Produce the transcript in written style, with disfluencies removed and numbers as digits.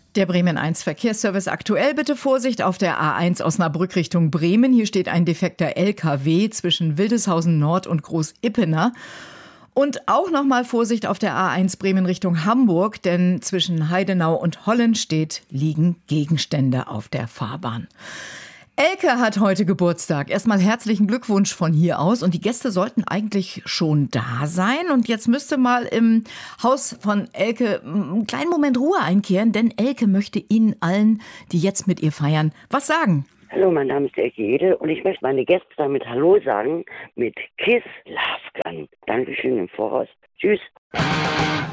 Der Bremen 1 Verkehrsservice aktuell. Bitte Vorsicht auf der A1 Osnabrück Richtung Bremen. Hier steht ein defekter LKW zwischen Wildeshausen Nord und Groß-Ippener. Und auch nochmal Vorsicht auf der A1 Bremen Richtung Hamburg, denn zwischen Heidenau und Hollenstedt liegen Gegenstände auf der Fahrbahn. Elke hat heute Geburtstag. Erstmal herzlichen Glückwunsch von hier aus. Und die Gäste sollten eigentlich schon da sein. Und jetzt müsste mal im Haus von Elke einen kleinen Moment Ruhe einkehren, denn Elke möchte Ihnen allen, die jetzt mit ihr feiern, was sagen. Hallo, mein Name ist Elke Jede und ich möchte meine Gäste damit Hallo sagen mit Kiss Love Gun. Dankeschön im Voraus. Tschüss.